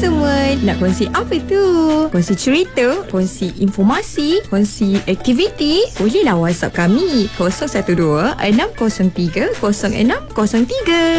semua. Nak kongsi apa tu? Kongsi cerita, kongsi informasi, kongsi aktiviti? Bolehlah WhatsApp kami 012 603 0603.